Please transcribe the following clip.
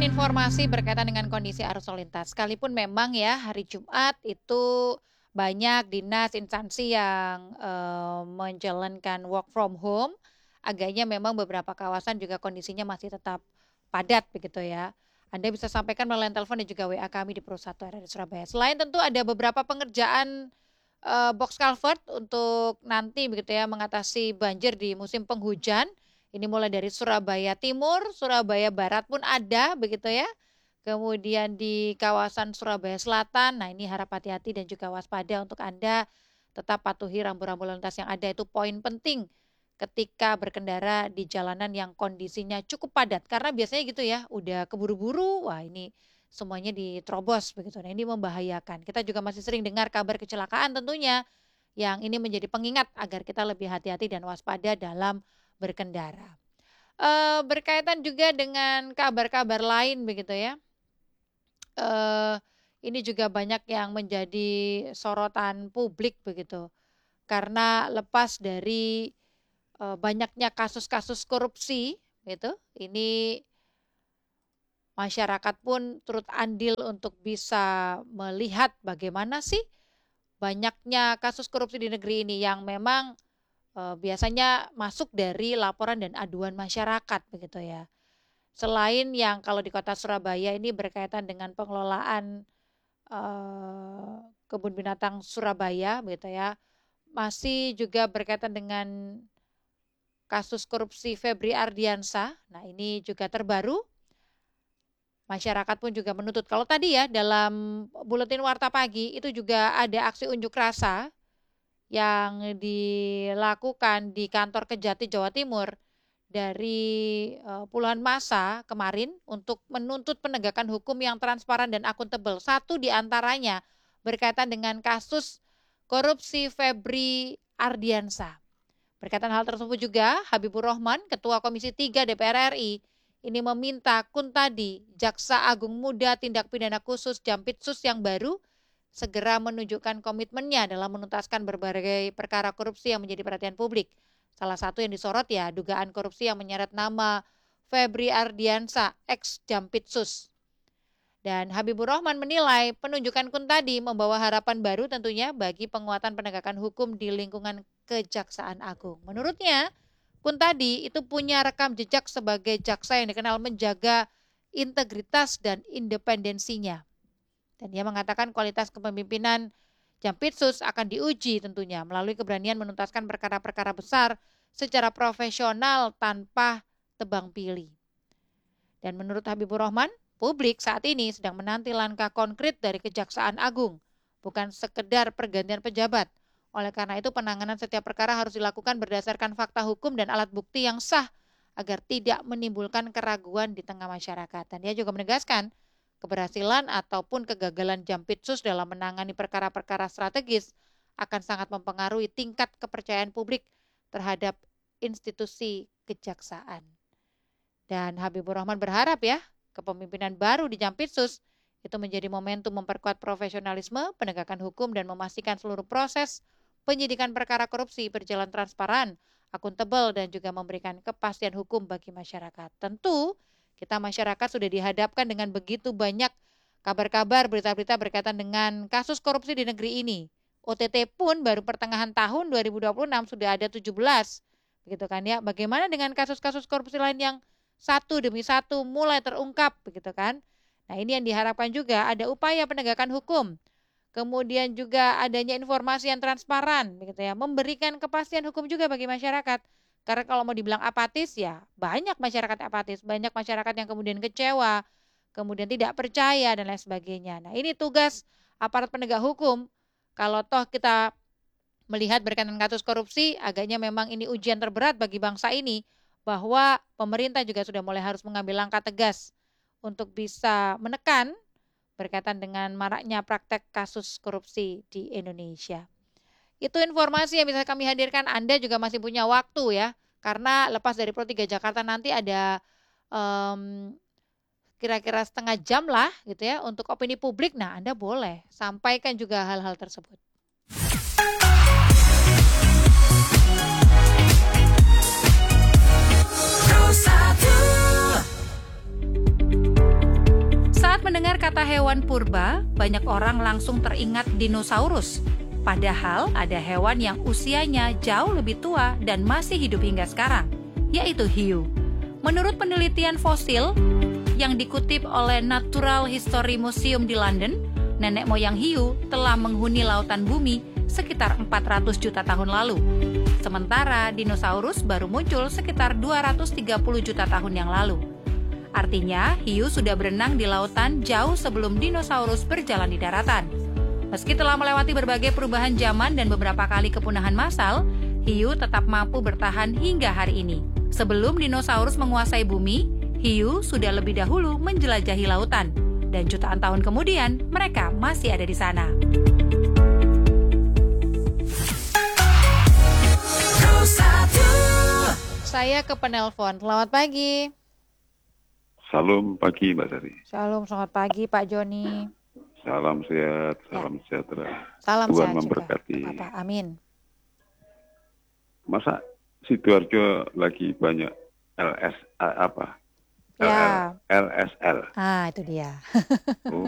informasi berkaitan dengan kondisi arus lalu lintas. Sekalipun memang ya hari Jumat itu banyak dinas instansi yang menjalankan work from home, agaknya memang beberapa kawasan juga kondisinya masih tetap padat begitu ya. Anda bisa sampaikan melalui telepon dan juga WA kami di Pro 1 RRI Surabaya. Selain tentu ada beberapa pengerjaan box culvert untuk nanti begitu ya mengatasi banjir di musim penghujan. Ini mulai dari Surabaya Timur, Surabaya Barat pun ada begitu ya. Kemudian di kawasan Surabaya Selatan, nah ini harap hati-hati dan juga waspada untuk Anda tetap patuhi rambu-rambu lalu lintas yang ada. Itu poin penting ketika berkendara di jalanan yang kondisinya cukup padat. Karena biasanya gitu ya, udah keburu-buru, wah ini semuanya diterobos begitu. Nah ini membahayakan. Kita juga masih sering dengar kabar kecelakaan tentunya, yang ini menjadi pengingat agar kita lebih hati-hati dan waspada dalam berkendara. Berkaitan juga dengan kabar-kabar lain begitu ya. Ini juga banyak yang menjadi sorotan publik begitu. Karena lepas dari banyaknya kasus-kasus korupsi gitu, ini masyarakat pun turut andil untuk bisa melihat bagaimana sih banyaknya kasus korupsi di negeri ini yang memang biasanya masuk dari laporan dan aduan masyarakat begitu ya. Selain yang kalau di kota Surabaya ini berkaitan dengan pengelolaan kebun binatang Surabaya begitu ya, masih juga berkaitan dengan kasus korupsi Febri Ardiansah. Nah ini juga terbaru. Masyarakat pun juga menuntut. Kalau tadi ya dalam buletin Warta Pagi itu juga ada aksi unjuk rasa yang dilakukan di kantor Kejati Jawa Timur dari puluhan massa kemarin untuk menuntut penegakan hukum yang transparan dan akuntabel. Satu di antaranya berkaitan dengan kasus korupsi Febri Ardiansah. Berkaitan hal tersebut juga Habibur Rahman, Ketua Komisi 3 DPR RI, ini meminta Kuntadi, Jaksa Agung Muda Tindak Pidana Khusus Jampitsus yang baru segera menunjukkan komitmennya dalam menuntaskan berbagai perkara korupsi yang menjadi perhatian publik. Salah satu yang disorot ya dugaan korupsi yang menyeret nama Febri Ardiansah, ex Jampitsus. Dan Habibur Rahman menilai penunjukan Kuntadi membawa harapan baru tentunya bagi penguatan penegakan hukum di lingkungan Kejaksaan Agung. Menurutnya, Kuntadi itu punya rekam jejak sebagai jaksa yang dikenal menjaga integritas dan independensinya. Dan dia mengatakan kualitas kepemimpinan Jampitsus akan diuji tentunya melalui keberanian menuntaskan perkara-perkara besar secara profesional tanpa tebang pilih. Dan menurut Habibur Rahman, publik saat ini sedang menanti langkah konkret dari Kejaksaan Agung, bukan sekedar pergantian pejabat. Oleh karena itu penanganan setiap perkara harus dilakukan berdasarkan fakta hukum dan alat bukti yang sah agar tidak menimbulkan keraguan di tengah masyarakat. Dan dia juga menegaskan keberhasilan ataupun kegagalan Jampitsus dalam menangani perkara-perkara strategis akan sangat mempengaruhi tingkat kepercayaan publik terhadap institusi kejaksaan. Dan Habibur Rahman berharap ya kepemimpinan baru di Jampitsus itu menjadi momentum memperkuat profesionalisme, penegakan hukum dan memastikan seluruh proses penyidikan perkara korupsi berjalan transparan, akuntabel dan juga memberikan kepastian hukum bagi masyarakat. Tentu kita masyarakat sudah dihadapkan dengan begitu banyak kabar-kabar, berita-berita berkaitan dengan kasus korupsi di negeri ini. OTT pun baru pertengahan tahun 2026 sudah ada 17. Begitu kan ya. Bagaimana dengan kasus-kasus korupsi lain yang satu demi satu mulai terungkap begitu kan. Nah, ini yang diharapkan juga ada upaya penegakan hukum. Kemudian juga adanya informasi yang transparan begitu ya, memberikan kepastian hukum juga bagi masyarakat. Karena kalau mau dibilang apatis ya, banyak masyarakat apatis, banyak masyarakat yang kemudian kecewa, kemudian tidak percaya dan lain sebagainya. Nah, ini tugas aparat penegak hukum. Kalau toh kita melihat berkaitan kasus korupsi, agaknya memang ini ujian terberat bagi bangsa ini, bahwa pemerintah juga sudah mulai harus mengambil langkah tegas untuk bisa menekan berkaitan dengan maraknya praktek kasus korupsi di Indonesia. Itu informasi yang bisa kami hadirkan. Anda juga masih punya waktu ya, karena lepas dari Pro 3 Jakarta nanti ada kira-kira setengah jam lah gitu ya untuk opini publik. Nah, Anda boleh sampaikan juga hal-hal tersebut. Pro 1 Saat mendengar kata hewan purba, banyak orang langsung teringat dinosaurus. Padahal ada hewan yang usianya jauh lebih tua dan masih hidup hingga sekarang, yaitu hiu. Menurut penelitian fosil yang dikutip oleh Natural History Museum di London, nenek moyang hiu telah menghuni lautan bumi sekitar 400 juta tahun lalu. Sementara dinosaurus baru muncul sekitar 230 juta tahun yang lalu. Artinya, hiu sudah berenang di lautan jauh sebelum dinosaurus berjalan di daratan. Meski telah melewati berbagai perubahan zaman dan beberapa kali kepunahan massal, hiu tetap mampu bertahan hingga hari ini. Sebelum dinosaurus menguasai bumi, hiu sudah lebih dahulu menjelajahi lautan. Dan jutaan tahun kemudian, mereka masih ada di sana. Saya ke penelpon. Selamat pagi. Salam pagi Mbak Sari. Shalom, selamat pagi Pak Joni. Salam sehat, salam sejahtera. Salam Tuhan sehat memberkati. juga. Bapak, amin. Masa Sidoarjo lagi banyak LS apa? Ya. LSL. Ah, itu dia.